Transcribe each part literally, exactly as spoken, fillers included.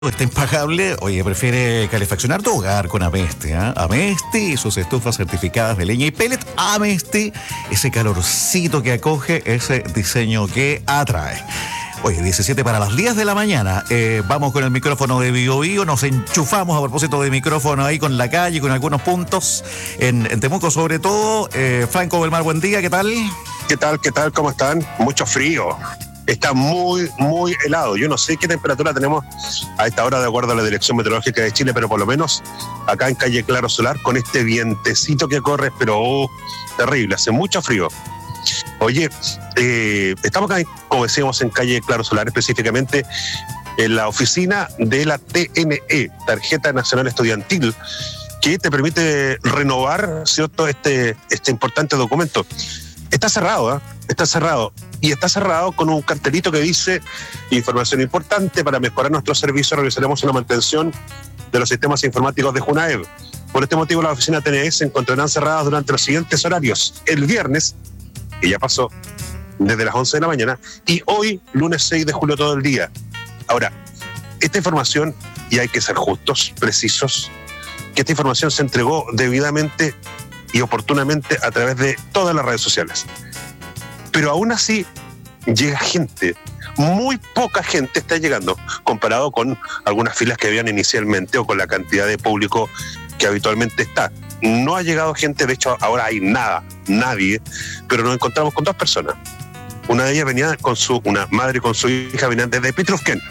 Está impagable, oye, prefiere calefaccionar tu hogar con Amesti, ¿eh? Amesti y sus estufas certificadas de leña y pellet. Amesti, ese calorcito que acoge, ese diseño que atrae. Oye, diecisiete para las diez de la mañana, eh, vamos con el micrófono de Bio Bio, nos enchufamos a propósito de micrófono ahí con la calle, con algunos puntos en, en Temuco sobre todo. Eh, Franco Belmar, buen día, ¿qué tal? ¿Qué tal, qué tal, cómo están? Mucho frío. Está muy, muy helado. Yo no sé qué temperatura tenemos a esta hora de acuerdo a la Dirección Meteorológica de Chile, pero por lo menos acá en calle Claro Solar, con este vientecito que corre, pero oh, terrible, hace mucho frío. Oye, eh, estamos acá, como decíamos, en calle Claro Solar, específicamente en la oficina de la T N E, Tarjeta Nacional Estudiantil, que te permite renovar, ¿cierto?, este, este importante documento. Está cerrado, ¿eh? Está cerrado. Y está cerrado con un cartelito que dice: información importante, para mejorar nuestro servicio realizaremos una mantención de los sistemas informáticos de Junaev. Por este motivo, la oficina T N E se encontrarán cerradas durante los siguientes horarios: el viernes, que ya pasó, desde las once de la mañana, y hoy, lunes seis de julio, todo el día. Ahora, esta información, y hay que ser justos, precisos, que esta información se entregó debidamente y oportunamente a través de todas las redes sociales. Pero aún así llega gente, muy poca gente está llegando, comparado con algunas filas que habían inicialmente o con la cantidad de público que habitualmente está. No ha llegado gente, de hecho ahora hay nada, nadie, pero nos encontramos con dos personas. Una de ellas venía con su, una madre con su hija, venían desde Pitrufquén.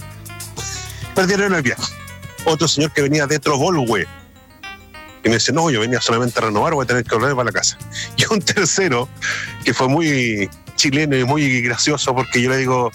Perdieron el viaje. Otro señor que venía de Trobolhue, y me dice: no, yo venía solamente a renovar, voy a tener que volver para la casa. Y un tercero, que fue muy chileno y muy gracioso, porque yo le digo: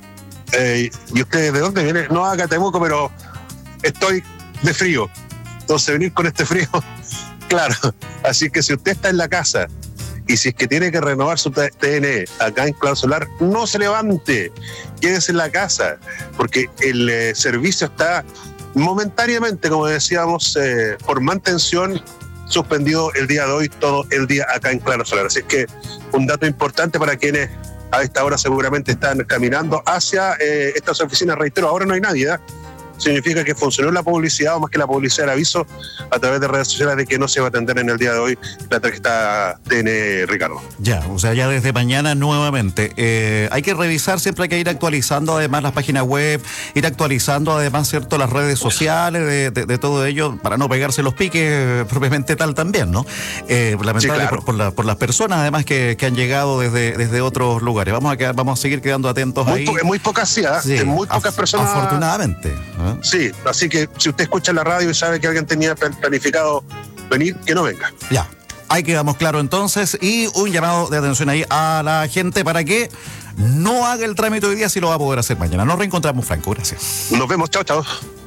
eh, ¿y usted de dónde viene? No, acá Temuco, pero estoy de frío. Entonces, venir con este frío, claro. Así que si usted está en la casa y si es que tiene que renovar su T N E acá en Claro Solar, no se levante, quédese en la casa, porque el eh, servicio está momentáneamente, como decíamos, eh, por mantención, suspendido el día de hoy, todo el día acá en Claro Solar. Así que un dato importante para quienes a esta hora seguramente están caminando hacia eh, estas oficinas. Reitero, ahora no hay nadie, ¿eh? Significa que funcionó la publicidad, o más que la publicidad, el aviso a través de redes sociales de que no se va a atender en el día de hoy la tarjeta T N E, Ricardo. Ya, o sea, ya desde mañana nuevamente. Eh, hay que revisar, siempre hay que ir actualizando además las páginas web, ir actualizando además, ¿cierto?, las redes sociales de, de, de todo ello, para no pegarse los piques propiamente tal también, ¿no? Eh, lamentable, sí, claro, por, por, la, por las personas además que, que han llegado desde, desde otros lugares. Vamos a quedar, vamos a seguir quedando atentos muy ahí. Po- muy pocas, sí, ¿eh? Sí, muy pocas af- personas. Afortunadamente. ¿eh? Sí, así que si usted escucha la radio y sabe que alguien tenía planificado venir, que no venga. Ya, ahí quedamos claro entonces, y un llamado de atención ahí a la gente para que no haga el trámite hoy día si lo va a poder hacer mañana. Nos reencontramos, Franco, gracias. Nos vemos, chao, chao.